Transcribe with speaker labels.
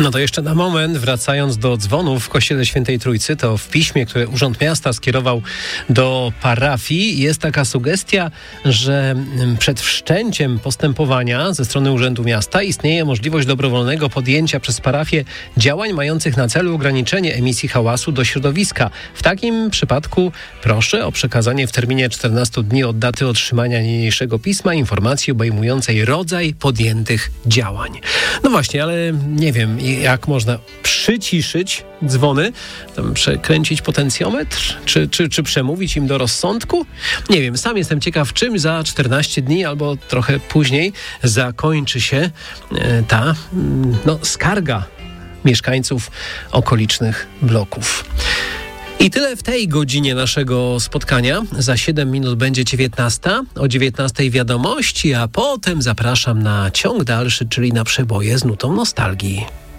Speaker 1: No to jeszcze na moment, wracając do dzwonów w Kościele Świętej Trójcy, to w piśmie, które Urząd Miasta skierował do parafii, jest taka sugestia, że przed wszczęciem postępowania ze strony Urzędu Miasta istnieje możliwość dobrowolnego podjęcia przez parafię działań mających na celu ograniczenie emisji hałasu do środowiska. W takim przypadku proszę o przekazanie w terminie 14 dni od daty otrzymania niniejszego pisma informacji obejmującej rodzaj podjętych działań. No właśnie, ale nie wiem, jak można przyciszyć dzwony, tam przekręcić potencjometr, czy przemówić im do rozsądku? Nie wiem, sam jestem ciekaw, czym za 14 dni albo trochę później zakończy się ta skarga mieszkańców okolicznych bloków. I tyle w tej godzinie naszego spotkania. Za 7 minut będzie 19. O 19 wiadomości, a potem zapraszam na ciąg dalszy, czyli na przeboje z nutą nostalgii.